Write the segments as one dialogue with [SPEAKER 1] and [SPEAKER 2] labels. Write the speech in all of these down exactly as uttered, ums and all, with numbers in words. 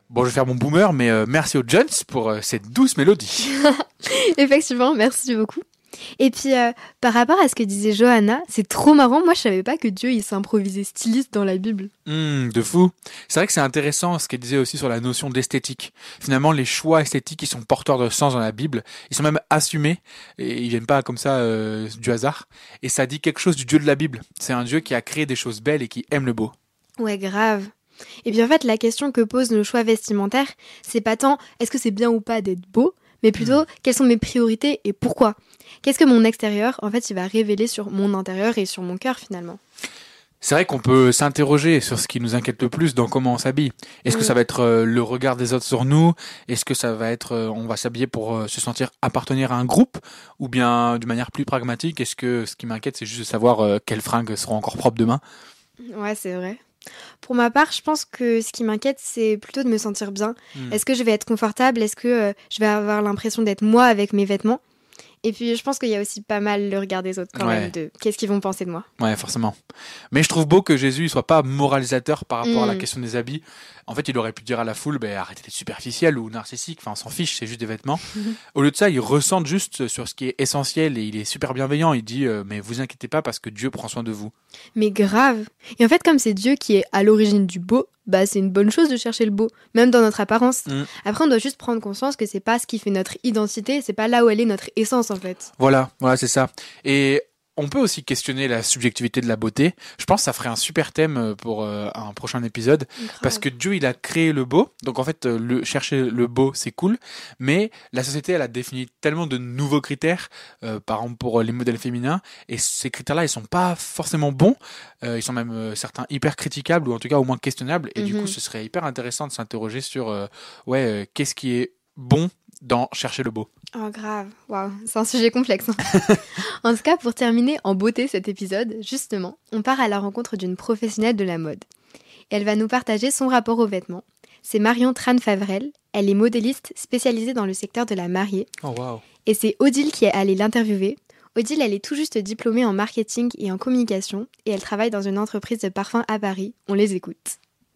[SPEAKER 1] Bon, je vais faire mon boomer, mais euh, merci aux Jones pour euh, cette douce mélodie.
[SPEAKER 2] Effectivement, merci beaucoup. Et puis, euh, par rapport à ce que disait Johanna, c'est trop marrant. Moi, je savais pas que Dieu, il s'improvisait styliste dans la Bible.
[SPEAKER 1] Hum, de fou. C'est vrai que c'est intéressant ce qu'elle disait aussi sur la notion d'esthétique. Finalement, les choix esthétiques, ils sont porteurs de sens dans la Bible. Ils sont même assumés. Et ils viennent pas comme ça euh, du hasard. Et ça dit quelque chose du Dieu de la Bible. C'est un Dieu qui a créé des choses belles et qui aime le beau.
[SPEAKER 2] Ouais, grave. Et puis en fait, la question que posent nos choix vestimentaires, c'est pas tant est-ce que c'est bien ou pas d'être beau, mais plutôt mmh. quelles sont mes priorités et pourquoi. Qu'est-ce que mon extérieur, en fait, il va révéler sur mon intérieur et sur mon cœur finalement.
[SPEAKER 1] C'est vrai qu'on peut s'interroger sur ce qui nous inquiète le plus dans comment on s'habille. Est-ce mmh. que ça va être euh, le regard des autres sur nous ? Est-ce que ça va être, euh, on va s'habiller pour euh, se sentir appartenir à un groupe ? Ou bien, d'une manière plus pragmatique, est-ce que ce qui m'inquiète, c'est juste de savoir euh, quelles fringues seront encore propres demain ?
[SPEAKER 2] Ouais, c'est vrai. Pour ma part, je pense que ce qui m'inquiète, c'est plutôt de me sentir bien. Mmh. Est-ce que je vais être confortable ? Est-ce que euh, je vais avoir l'impression d'être moi avec mes vêtements ? Et puis, je pense qu'il y a aussi pas mal le regard des autres quand ouais. même, de qu'est-ce qu'ils vont penser de moi.
[SPEAKER 1] Ouais, forcément. Mais je trouve beau que Jésus ne soit pas moralisateur par rapport mmh. à la question des habits. En fait, il aurait pu dire à la foule, bah, arrêtez d'être superficiel ou narcissique, enfin, on s'en fiche, c'est juste des vêtements. Mmh. Au lieu de ça, il ressente juste sur ce qui est essentiel et il est super bienveillant. Il dit, euh, mais vous inquiétez pas parce que Dieu prend soin de vous.
[SPEAKER 2] Mais grave. Et en fait, comme c'est Dieu qui est à l'origine du beau, bah c'est une bonne chose de chercher le beau, même dans notre apparence. Mmh. Après, on doit juste prendre conscience que c'est pas ce qui fait notre identité, c'est pas là où elle est notre essence en fait.
[SPEAKER 1] Voilà, voilà, c'est ça. Et on peut aussi questionner la subjectivité de la beauté. Je pense que ça ferait un super thème pour euh, un prochain épisode. Grave. Parce que Dieu, il a créé le beau. Donc en fait, le, chercher le beau, c'est cool. Mais la société, elle a défini tellement de nouveaux critères, euh, par exemple pour les modèles féminins. Et ces critères-là, ils sont pas forcément bons. Euh, ils sont même euh, certains hyper critiquables ou en tout cas au moins questionnables. Et mm-hmm. du coup, ce serait hyper intéressant de s'interroger sur euh, ouais, euh, qu'est-ce qui est bon dans chercher le beau.
[SPEAKER 2] Oh grave, waouh, c'est un sujet complexe. En tout cas, pour terminer en beauté cet épisode, justement, on part à la rencontre d'une professionnelle de la mode. Et elle va nous partager son rapport aux vêtements. C'est Marion Tran-Favrel, elle est modéliste spécialisée dans le secteur de la mariée.
[SPEAKER 1] Oh wow.
[SPEAKER 2] Et c'est Odile qui est allée l'interviewer. Odile, elle est tout juste diplômée en marketing et en communication et elle travaille dans une entreprise de parfums à Paris. On les écoute.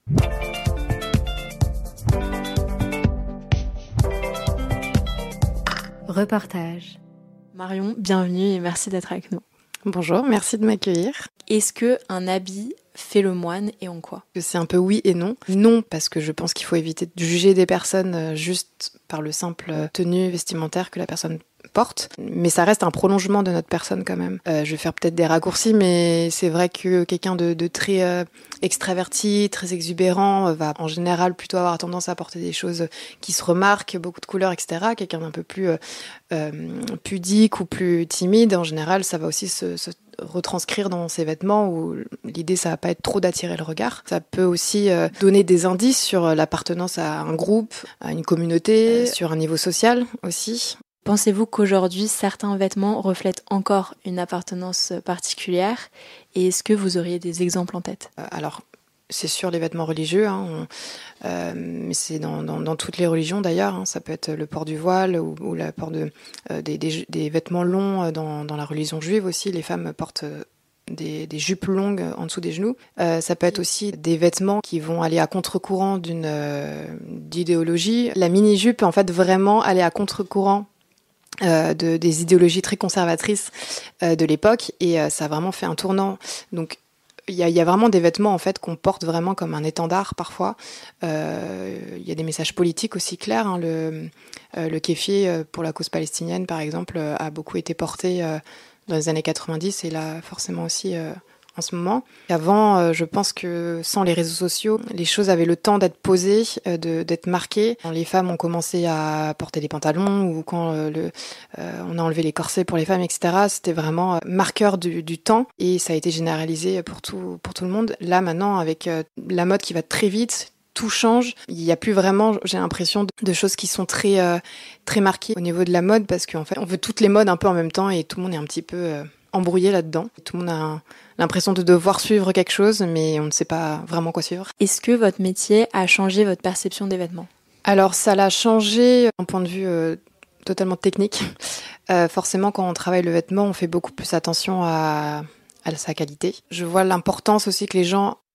[SPEAKER 2] Reportage. Marion, bienvenue et merci d'être avec nous.
[SPEAKER 3] Bonjour, merci de m'accueillir.
[SPEAKER 2] Est-ce qu'un habit fait le moine et en quoi ?
[SPEAKER 3] C'est un peu oui et non. Non, parce que je pense qu'il faut éviter de juger des personnes juste par le simple tenue vestimentaire que la personne porte, mais ça reste un prolongement de notre personne quand même. Euh, je vais faire peut-être des raccourcis, mais c'est vrai que quelqu'un de, de très euh, extraverti, très exubérant, euh, va en général plutôt avoir tendance à porter des choses qui se remarquent, beaucoup de couleurs, et cetera. Quelqu'un d'un peu plus euh, euh, pudique ou plus timide, en général, ça va aussi se, se retranscrire dans ses vêtements où l'idée ça va pas être trop d'attirer le regard. Ça peut aussi euh, donner des indices sur l'appartenance à un groupe, à une communauté, euh, sur un niveau social aussi.
[SPEAKER 2] Pensez-vous qu'aujourd'hui, certains vêtements reflètent encore une appartenance particulière ? Et est-ce que vous auriez des exemples en tête ?
[SPEAKER 3] euh, Alors, c'est sûr les vêtements religieux, hein, on, euh, mais c'est dans, dans, dans toutes les religions d'ailleurs. Hein, ça peut être le port du voile ou, ou le port de, euh, des, des, des vêtements longs dans, dans la religion juive aussi. Les femmes portent des, des jupes longues en dessous des genoux. Euh, ça peut être aussi des vêtements qui vont aller à contre-courant d'une euh, d'idéologie. La mini-jupe, en fait, vraiment aller à contre-courant Euh, de, des idéologies très conservatrices euh, de l'époque et euh, ça a vraiment fait un tournant. Donc il y a, y a vraiment des vêtements en fait qu'on porte vraiment comme un étendard parfois. Il euh, y a des messages politiques aussi clairs. Hein. Le, euh, le kéfi euh, pour la cause palestinienne par exemple euh, a beaucoup été porté euh, dans les années quatre-vingt-dix et là forcément aussi euh, en ce moment. Avant, euh, je pense que sans les réseaux sociaux, les choses avaient le temps d'être posées, euh, de, d'être marquées. Quand les femmes ont commencé à porter des pantalons ou quand euh, le, euh, on a enlevé les corsets pour les femmes, et cetera, c'était vraiment euh, marqueur du, du temps et ça a été généralisé pour tout, pour tout le monde. Là, maintenant, avec euh, la mode qui va très vite, tout change. Il n'y a plus vraiment, j'ai l'impression, de choses qui sont très, euh, très marquées au niveau de la mode parce qu'en fait, on veut toutes les modes un peu en même temps et tout le monde est un petit peu euh, embrouillé là-dedans. Tout le monde a un, l'impression de devoir suivre quelque chose, mais on ne sait pas vraiment quoi suivre.
[SPEAKER 2] Est-ce que votre métier a changé votre perception des vêtements ?
[SPEAKER 3] Alors, ça l'a changé d'un point de vue euh, totalement technique. Euh, forcément, quand on travaille le vêtement, on fait beaucoup plus attention à, à sa qualité. Je vois l'importance aussi que les gens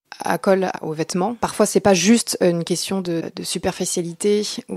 [SPEAKER 3] à colle aux vêtements. Parfois, c'est pas juste une question de, de superficialité ou,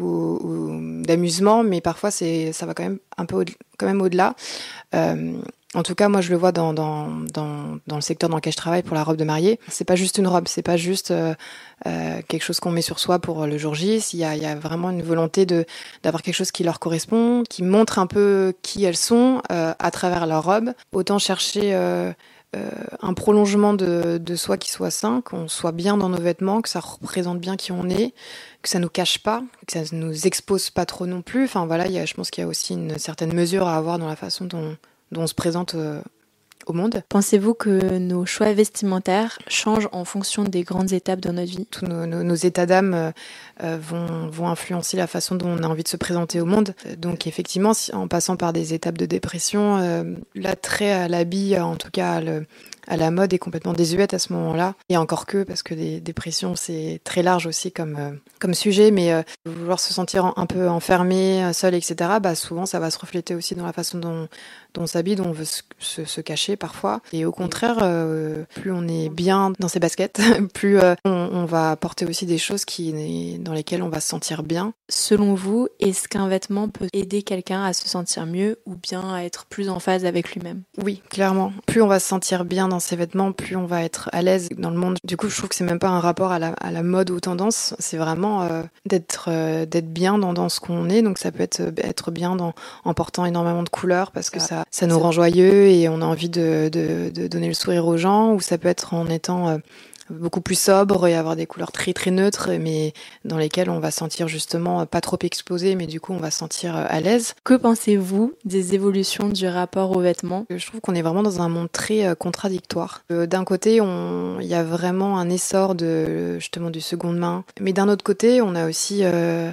[SPEAKER 3] ou d'amusement, mais parfois c'est, ça va quand même un peu au, quand même au-delà. Euh, en tout cas, moi, je le vois dans, dans, dans, dans le secteur dans lequel je travaille pour la robe de mariée. C'est pas juste une robe, c'est pas juste euh, euh, quelque chose qu'on met sur soi pour le jour J. Il y a, il y a vraiment une volonté de, d'avoir quelque chose qui leur correspond, qui montre un peu qui elles sont euh, à travers leur robe. Autant chercher euh, euh, un prolongement de, de soi qui soit sain, qu'on soit bien dans nos vêtements, que ça représente bien qui on est, que ça nous cache pas, que ça nous expose pas trop non plus. Enfin voilà, il y a, je pense qu'il y a aussi une certaine mesure à avoir dans la façon dont dont on se présente euh, au monde.
[SPEAKER 4] Pensez-vous que nos choix vestimentaires changent en fonction des grandes étapes de notre vie ?
[SPEAKER 3] Tous nos, nos, nos états d'âme euh, euh, vont, vont influencer la façon dont on a envie de se présenter au monde. Donc effectivement, si, en passant par des étapes de dépression, euh, l'attrait à l'habit, en tout cas à, le, à la mode, est complètement désuète à ce moment-là. Et encore que, parce que des dépressions, c'est très large aussi comme, euh, comme sujet, mais euh, vouloir se sentir un peu enfermé, seul, et cetera, bah, souvent ça va se refléter aussi dans la façon dont, dont on s'habille, dont on veut se, se, se cacher parfois. Et au contraire, euh, plus on est bien dans ses baskets, plus euh, on, on va porter aussi des choses qui, dans lesquelles on va se sentir bien.
[SPEAKER 4] Selon vous, est-ce qu'un vêtement peut aider quelqu'un à se sentir mieux ou bien à être plus en phase avec lui-même ?
[SPEAKER 3] Oui, clairement. Plus on va se sentir bien dans ses vêtements, plus on va être à l'aise dans le monde. Du coup, je trouve que c'est même pas un rapport à la, à la mode ou aux tendances, c'est vraiment euh, d'être, euh, d'être bien dans, dans ce qu'on est. Donc ça peut être, être bien dans, en portant énormément de couleurs parce que ça, ça nous rend joyeux et on a envie de, de, de donner le sourire aux gens, ou ça peut être en étant euh, beaucoup plus sobre et avoir des couleurs très très neutres, mais dans lesquelles on va se sentir justement pas trop exposé, mais du coup on va se sentir à l'aise.
[SPEAKER 4] Que pensez-vous des évolutions du rapport aux vêtements ?
[SPEAKER 3] Je trouve qu'on est vraiment dans un monde très contradictoire. D'un côté, on... il y a vraiment un essor de justement du seconde main, mais d'un autre côté, on a aussi euh,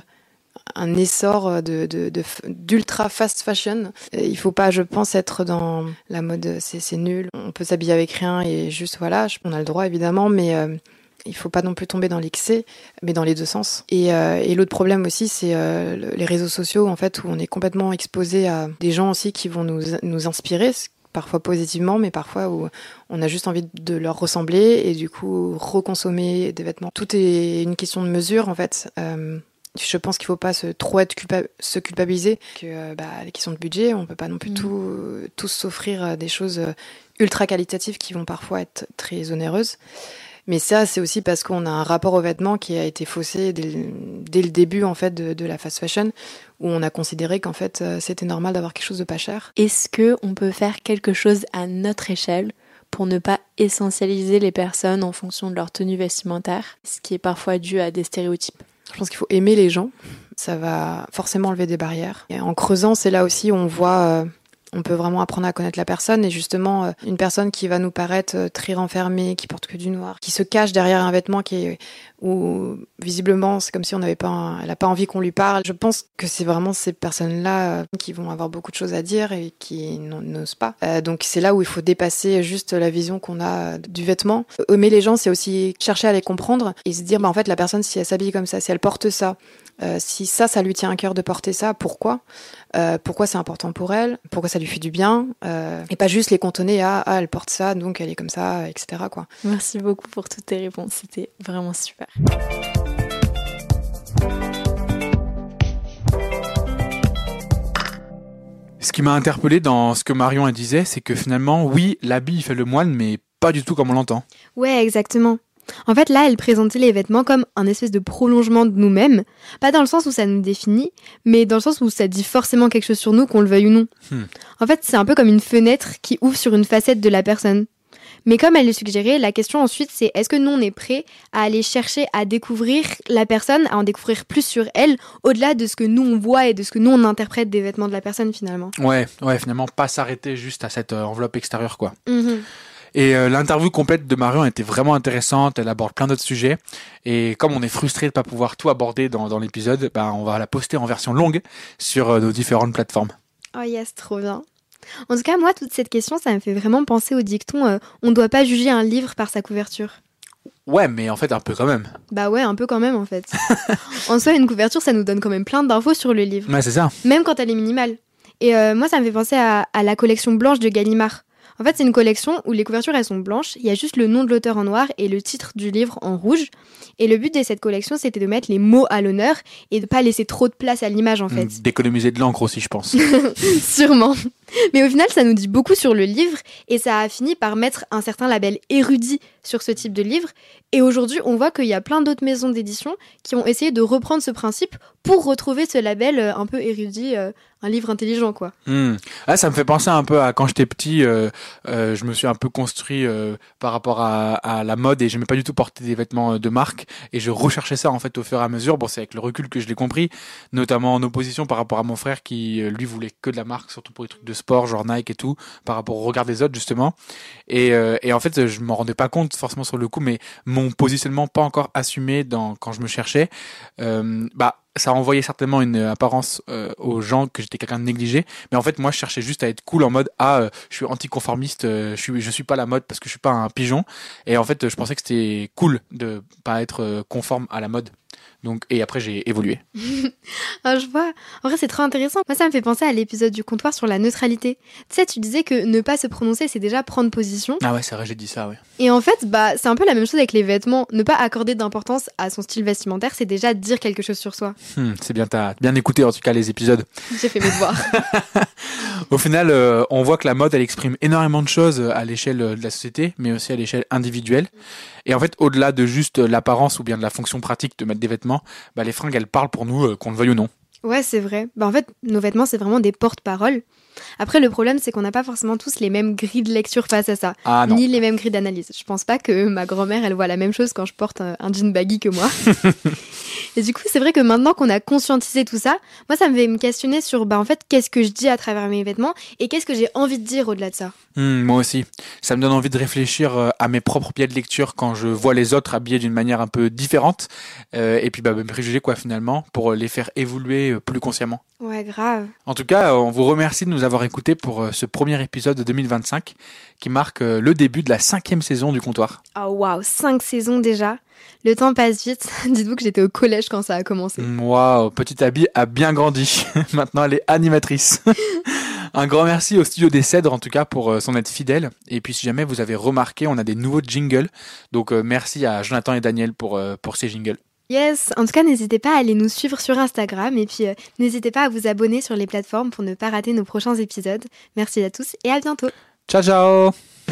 [SPEAKER 3] un essor de, de, de, d'ultra fast fashion. Il faut pas, je pense, être dans la mode, c'est, c'est nul. On peut s'habiller avec rien et juste, voilà, on a le droit évidemment, mais euh, il faut pas non plus tomber dans l'excès, mais dans les deux sens. Et, euh, et l'autre problème aussi, c'est euh, les réseaux sociaux, en fait, où on est complètement exposé à des gens aussi qui vont nous, nous inspirer, parfois positivement, mais parfois où on a juste envie de leur ressembler et du coup reconsommer des vêtements. Tout est une question de mesure, en fait. Euh, Je pense qu'il ne faut pas se, trop être culpa- se culpabiliser. Que, euh, bah, les questions de budget, on ne peut pas non plus mmh. tout, euh, tous s'offrir des choses ultra qualitatives qui vont parfois être très onéreuses. Mais ça, c'est aussi parce qu'on a un rapport aux vêtements qui a été faussé dès le, dès le début en fait, de, de la fast fashion, où on a considéré qu'en fait, c'était normal d'avoir quelque chose de pas cher.
[SPEAKER 4] Est-ce qu'on peut faire quelque chose à notre échelle pour ne pas essentialiser les personnes en fonction de leur tenue vestimentaire, ce qui est parfois dû à des stéréotypes ?
[SPEAKER 3] Je pense qu'il faut aimer les gens, ça va forcément enlever des barrières. Et en creusant, c'est là aussi où on voit, euh, on peut vraiment apprendre à connaître la personne. Et justement, euh, une personne qui va nous paraître très renfermée, qui porte que du noir, qui se cache derrière un vêtement qui est, où visiblement c'est comme si on n'avait pas, un, elle a pas envie qu'on lui parle. Je pense que c'est vraiment ces personnes-là euh, qui vont avoir beaucoup de choses à dire et qui n'osent pas. Euh, donc c'est là où il faut dépasser juste la vision qu'on a du vêtement. Aimer les gens, c'est aussi chercher à les comprendre et se dire, bah en fait la personne, si elle s'habille comme ça, si elle porte ça, euh, si ça, ça lui tient à cœur de porter ça, pourquoi euh, Pourquoi c'est important pour elle ? Pourquoi ça lui fait du bien euh, et pas juste les cantonner à ah elle porte ça, donc elle est comme ça, et cetera quoi.
[SPEAKER 4] Merci beaucoup pour toutes tes réponses, c'était vraiment super.
[SPEAKER 1] Ce qui m'a interpellé dans ce que Marion disait, c'est que finalement, oui, l'habit fait le moine, mais pas du tout comme on l'entend.
[SPEAKER 2] Ouais, exactement. En fait, là, elle présentait les vêtements comme un espèce de prolongement de nous-mêmes. Pas dans le sens où ça nous définit, mais dans le sens où ça dit forcément quelque chose sur nous, qu'on le veuille ou non. Hmm. En fait, c'est un peu comme une fenêtre qui ouvre sur une facette de la personne. Mais comme elle le suggérait, la question ensuite, c'est est-ce que nous, on est prêt à aller chercher à découvrir la personne, à en découvrir plus sur elle, au-delà de ce que nous, on voit et de ce que nous, on interprète des vêtements de la personne, finalement.
[SPEAKER 1] Ouais, ouais, finalement, pas s'arrêter juste à cette euh, enveloppe extérieure, quoi.
[SPEAKER 2] Mm-hmm.
[SPEAKER 1] Et euh, l'interview complète de Marion était vraiment intéressante, elle aborde plein d'autres sujets. Et comme on est frustré de ne pas pouvoir tout aborder dans, dans l'épisode, bah, on va la poster en version longue sur euh, nos différentes plateformes.
[SPEAKER 2] Oh yes, trop bien. En tout cas, moi, toute cette question, ça me fait vraiment penser au dicton euh, « on ne doit pas juger un livre par sa couverture ».
[SPEAKER 1] Ouais, mais en fait, un peu quand même.
[SPEAKER 2] Bah ouais, un peu quand même, en fait. En soi, une couverture, ça nous donne quand même plein d'infos sur le livre.
[SPEAKER 1] Ouais, c'est ça.
[SPEAKER 2] Même quand elle est minimale. Et euh, moi, ça me fait penser à, à la collection blanche de Gallimard. En fait, c'est une collection où les couvertures, elles sont blanches, il y a juste le nom de l'auteur en noir et le titre du livre en rouge. Et le but de cette collection, c'était de mettre les mots à l'honneur et de pas laisser trop de place à l'image, en fait.
[SPEAKER 1] Mmh, d'économiser de l'encre aussi, je pense.
[SPEAKER 2] Sûrement. Mais au final, ça nous dit beaucoup sur le livre et ça a fini par mettre un certain label érudit sur ce type de livre. Et aujourd'hui, on voit qu'il y a plein d'autres maisons d'édition qui ont essayé de reprendre ce principe pour retrouver ce label un peu érudit, euh, un livre intelligent, quoi.
[SPEAKER 1] Mmh. Ah, ça me fait penser un peu à quand j'étais petit, euh, euh, je me suis un peu construit euh, par rapport à, à la mode et j'aimais pas du tout porter des vêtements de marque et je recherchais ça en fait au fur et à mesure. Bon, c'est avec le recul que je l'ai compris, notamment en opposition par rapport à mon frère qui lui voulait que de la marque, surtout pour les trucs de sport, genre Nike et tout, par rapport au regard des autres justement. Et, euh, et en fait, je m'en rendais pas compte forcément sur le coup, mais mon positionnement pas encore assumé dans quand je me cherchais, euh, bah ça envoyait certainement une apparence euh, aux gens que j'étais quelqu'un de négligé, mais en fait moi je cherchais juste à être cool en mode ah euh, je suis anticonformiste, euh, je suis je suis pas la mode parce que je suis pas un pigeon, et en fait je pensais que c'était cool de pas être euh, conforme à la mode. Donc, et après, j'ai évolué.
[SPEAKER 2] Ah, je vois. En vrai, c'est trop intéressant. Moi, ça me fait penser à l'épisode du comptoir sur la neutralité. Tu sais, tu disais que ne pas se prononcer, c'est déjà prendre position.
[SPEAKER 1] Ah ouais, c'est vrai, j'ai dit ça, ouais.
[SPEAKER 2] Et en fait, bah, c'est un peu la même chose avec les vêtements. Ne pas accorder d'importance à son style vestimentaire, c'est déjà dire quelque chose sur soi.
[SPEAKER 1] Hmm, c'est bien, t'as bien écouté en tout cas les épisodes.
[SPEAKER 2] J'ai fait mes devoirs.
[SPEAKER 1] Au final, euh, on voit que la mode, elle exprime énormément de choses à l'échelle de la société, mais aussi à l'échelle individuelle. Et en fait, au-delà de juste l'apparence ou bien de la fonction pratique de mettre des vêtements, bah, les fringues, elles parlent pour nous, euh, qu'on le veuille ou non.
[SPEAKER 2] Ouais, c'est vrai. Bah, en fait, nos vêtements, c'est vraiment des porte-paroles. Après, le problème, c'est qu'on n'a pas forcément tous les mêmes grilles de lecture face à ça,
[SPEAKER 1] ah, non.
[SPEAKER 2] ni les mêmes grilles d'analyse. Je pense pas que ma grand-mère, elle voit la même chose quand je porte un, un jean baggy que moi. Et du coup, c'est vrai que maintenant qu'on a conscientisé tout ça, moi, ça me fait me questionner sur, bah, en fait, qu'est-ce que je dis à travers mes vêtements et qu'est-ce que j'ai envie de dire au-delà de ça.
[SPEAKER 1] Mmh, moi aussi. Ça me donne envie de réfléchir à mes propres biais de lecture quand je vois les autres habillés d'une manière un peu différente. Euh, et puis, bah, me préjuger, quoi, finalement, pour les faire évoluer plus consciemment.
[SPEAKER 2] Ouais, grave.
[SPEAKER 1] En tout cas, on vous remercie de nous avoir écoutés pour ce premier épisode de deux mille vingt-cinq qui marque le début de la cinquième saison du comptoir.
[SPEAKER 2] Oh waouh, cinq saisons déjà. Le temps passe vite. Dites-vous que j'étais au collège quand ça a commencé.
[SPEAKER 1] Waouh, petite Abby a bien grandi. Maintenant, elle est animatrice. Un grand merci au Studio des Cèdres, en tout cas, pour son aide fidèle. Et puis, si jamais vous avez remarqué, on a des nouveaux jingles. Donc, euh, merci à Jonathan et Daniel pour, euh, pour ces jingles.
[SPEAKER 2] Yes, en tout cas, n'hésitez pas à aller nous suivre sur Instagram et puis euh, n'hésitez pas à vous abonner sur les plateformes pour ne pas rater nos prochains épisodes. Merci à tous et à bientôt.
[SPEAKER 1] Ciao, ciao!